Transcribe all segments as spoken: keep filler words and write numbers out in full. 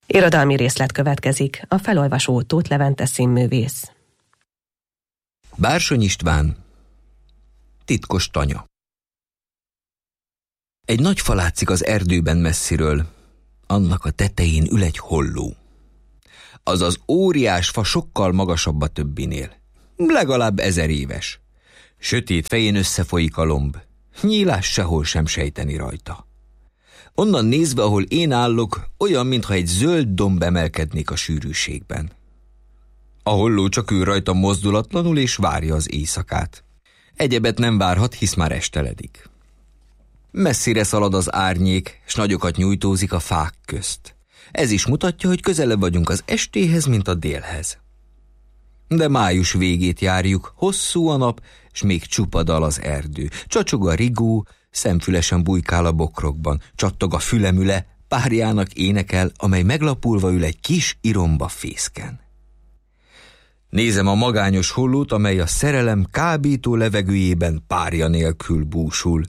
Irodalmi részlet következik, a felolvasó Tóth Levente színművész. Bársony István, titkos tanya. Egy nagy fa látszik az erdőben messziről, annak a tetején ül egy holló. Az az óriás fa sokkal magasabb a többinél, legalább ezer éves. Sötét fején összefolyik a lomb, nyílás sehol sem sejteni rajta. Onnan nézve, ahol én állok, olyan, mintha egy zöld domb emelkednék a sűrűségben. A holló csak ül rajta mozdulatlanul, és várja az éjszakát. Egyebet nem várhat, hisz már esteledik. Messzire szalad az árnyék, s nagyokat nyújtózik a fák közt. Ez is mutatja, hogy közelebb vagyunk az estéhez, mint a délhez. De május végét járjuk, hosszú a nap, s még csupa dal az erdő. Csacsog a rigó, szemfülesen bujkál a bokrokban, csattog a fülemüle, párjának énekel, amely meglapulva ül egy kis iromba fészken. Nézem a magányos hollót, amely a szerelem kábító levegőjében párja nélkül búsul.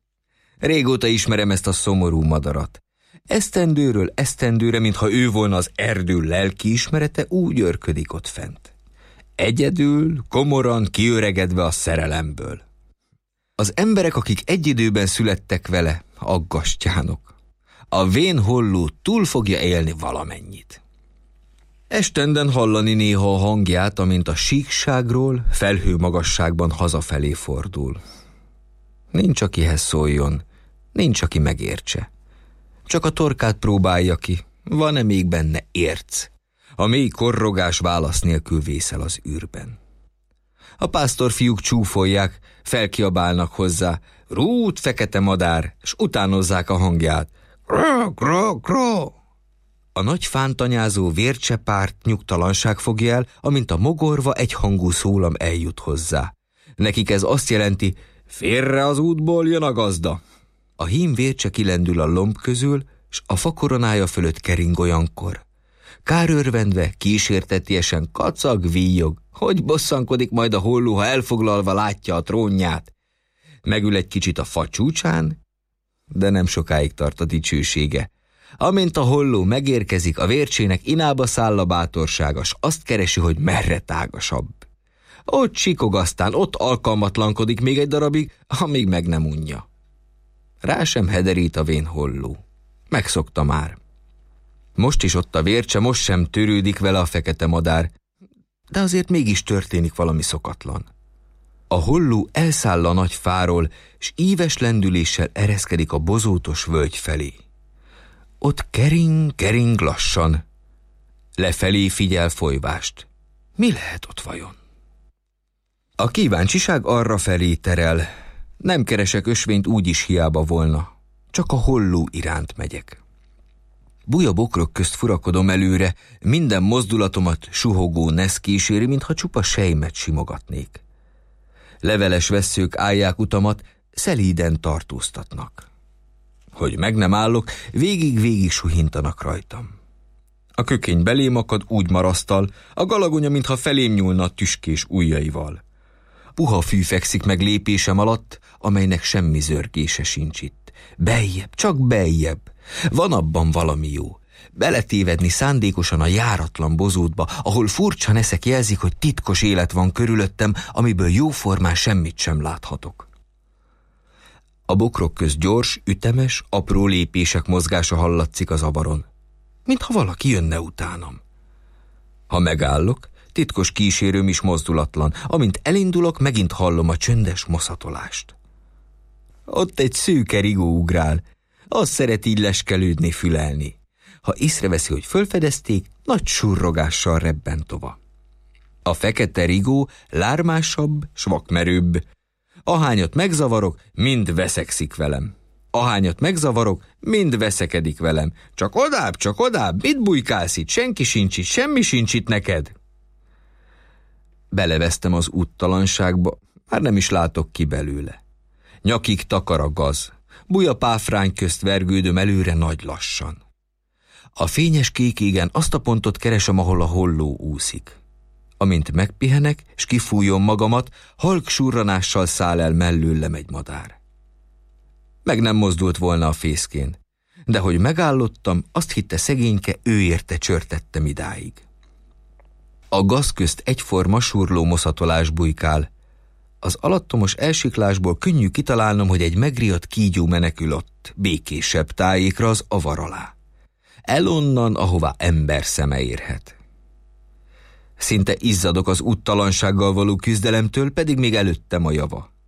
Régóta ismerem ezt a szomorú madarat. Esztendőről esztendőre, mintha ő volna az erdő lelkiismerete, úgy örködik ott fent. Egyedül, komoran, kiöregedve a szerelemből. Az emberek, akik egy időben születtek vele, aggastyánok. A vén holló túl fogja élni valamennyit. Estenden hallani néha a hangját, amint a síkságról felhő magasságban hazafelé fordul. Nincs, akihez szóljon, nincs, aki megértse. Csak a torkát próbálja ki, van-e még benne érc? A mély korrogás válasz nélkül vészel az űrben. A pásztorfiúk csúfolják, felkiabálnak hozzá, rút, fekete madár, s utánozzák a hangját. Kró, kró, kró! A nagy fántanyázó vércsepárt nyugtalanság fogja el, amint a mogorva egyhangú szólam eljut hozzá. Nekik ez azt jelenti, félre az útból jön a gazda. A hím vércse kilendül a lomb közül, s a fakoronája fölött kering olyankor. Kárörvendve, kísértetiesen kacag, víjog, hogy bosszankodik majd a holló, ha elfoglalva látja a trónját. Megül egy kicsit a fa csúcsán, de nem sokáig tart a dicsősége. Amint a holló megérkezik, a vércsének inába száll a bátorsága, s azt keresi, hogy merre tágasabb. Ott sikog, aztán ott alkalmatlankodik még egy darabig, amíg meg nem unja. Rá sem hederít a vén holló. Megszokta már. Most is ott a vércse, most sem törődik vele a fekete madár, de azért mégis történik valami szokatlan. A holló elszáll a nagy fáról, s íves lendüléssel ereszkedik a bozótos völgy felé. Ott kering, kering lassan. Lefelé figyel folyvást. Mi lehet ott vajon? A kíváncsiság arra felé terel. Nem keresek ösvényt, úgyis hiába volna. Csak a holló iránt megyek. Buja bokrok közt furakodom előre, minden mozdulatomat suhogó nesz kíséri, mintha csupa sejmet simogatnék. Leveles vesszők állják utamat, szelíden tartóztatnak. Hogy meg nem állok, végig-végig suhintanak rajtam. A kökény belém akad, úgy marasztal, a galagonya, mintha felém nyúlna a tüskés ujjaival. Puha fű fekszik meg lépésem alatt, amelynek semmi zörgése sincs itt. Beljebb, csak beljebb. Van abban valami jó. Beletévedni szándékosan a járatlan bozótba, ahol furcsa neszek jelzik, hogy titkos élet van körülöttem, amiből jóformán semmit sem láthatok. A bokrok közt gyors, ütemes, apró lépések mozgása hallatszik az avaron. Mintha valaki jönne utánam. Ha megállok, titkos kísérőm is mozdulatlan, amint elindulok, megint hallom a csöndes moszatolást. Ott egy szőke rigó ugrál, az szeret így leskelődni, fülelni. Ha észreveszi, hogy fölfedezték, nagy surrogással rebben tova. A fekete rigó lármásabb, s vakmerőbb. Ahányat megzavarok, mind veszekszik velem. Ahányat megzavarok, mind veszekedik velem. Csak odább, csak odább, mit bujkálsz itt, senki sincs itt, semmi sincs itt neked. Belevesztem az úttalanságba, már nem is látok ki belőle. Nyakig takar a gaz, buja páfrány közt vergődöm előre nagy lassan. A fényes kék égen azt a pontot keresem, ahol a holló úszik. Amint megpihenek, s kifújom magamat, halk surranással száll el mellőlem egy madár. Meg nem mozdult volna a fészkén, de hogy megállottam, azt hitte szegényke, ő érte csörtettem idáig. A gaz közt egyforma surló moszatolás bujkál. Az alattomos elsiklásból könnyű kitalálnom, hogy egy megriadt kígyó menekül ott, békésebb tájékra az avar alá. Elonnan, ahová ember szeme érhet. Szinte izzadok az úttalansággal való küzdelemtől, pedig még előttem a java.